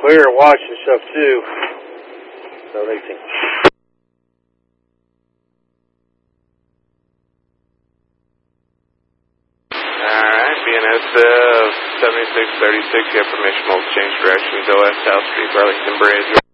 clear, watch and stuff too. So they think. Alright, BNS 7636, you have permission to change direction, go west South Street, Burlington Bridge.